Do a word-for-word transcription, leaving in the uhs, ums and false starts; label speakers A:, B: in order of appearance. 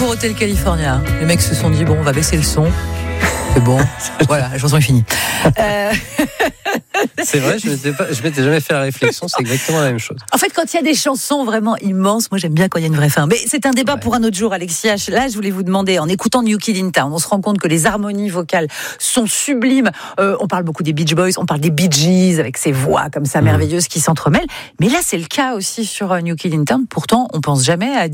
A: pour Hotel California. Les mecs se sont dit, bon, on va baisser le son. C'est bon. Voilà, la chanson est finie. Euh...
B: C'est vrai, je m'étais pas, je m'étais jamais fait la réflexion, c'est exactement la même chose.
A: En fait, quand il y a des chansons vraiment immenses, moi j'aime bien quand il y a une vraie fin. Mais c'est un débat ouais. pour un autre jour, Alexis H. Là, je voulais vous demander, en écoutant New Kid in Town, on se rend compte que les harmonies vocales sont sublimes. Euh, on parle beaucoup des Beach Boys, on parle des Bee Gees avec ces voix comme ça merveilleuses qui s'entremêlent. Mais là, c'est le cas aussi sur New Kid in Town. Pourtant, on pense jamais à